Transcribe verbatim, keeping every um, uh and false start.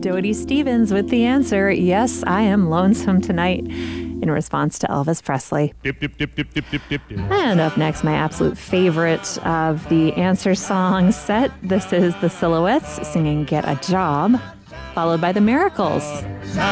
Dodie Stevens with the answer, yes, I am lonesome tonight, in response to Elvis Presley. Dip, dip, dip, dip, dip, dip, dip, dip. And up next, my absolute favorite of the answer song set. This is the Silhouettes singing Get a Job, followed by the Miracles.